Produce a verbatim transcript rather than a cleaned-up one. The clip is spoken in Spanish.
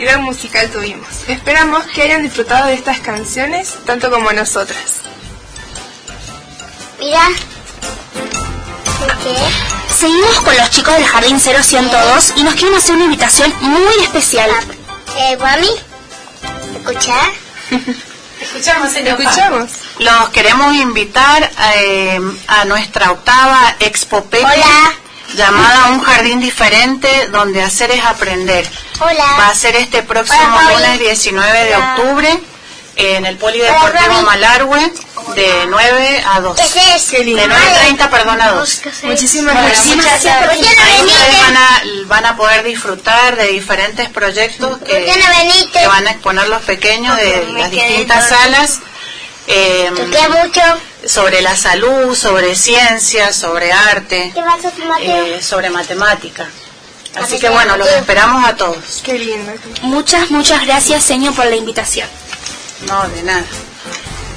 gran musical tuvimos. Esperamos que hayan disfrutado de estas canciones tanto como nosotras. Mira. ¿Qué? Seguimos con los chicos del Jardín cero ciento dos y nos quieren hacer una invitación muy especial. Eh, mami, ¿escuchá? Escuchamos, señor. Escuchamos. Los queremos invitar eh, a nuestra octava Expo Peque, Hola. llamada Un Jardín Diferente, donde hacer es aprender. Hola. Va a ser este próximo Hola, lunes diecinueve de Hola. octubre en el Polideportivo Hola, Malargüe, de nueve a dos. ¿Qué es? Qué lindo. De nueve treinta, perdón, a dos. Muchísimas Bueno, gracias. muchas gracias. ¿Por qué no Ahí ustedes veniste? van a, van a poder disfrutar de diferentes proyectos que, ¿Por qué no veniste? que van a exponer los pequeños de Me las quedé distintas dormida. salas. Eh, ¿Te queda mucho? sobre la salud, sobre ciencia, sobre arte, ¿Qué vas a tomar? eh, sobre matemática. Así Así que que, bueno, los sí. esperamos a todos. Qué lindo. Muchas, muchas gracias, señor, por la invitación. No, de nada.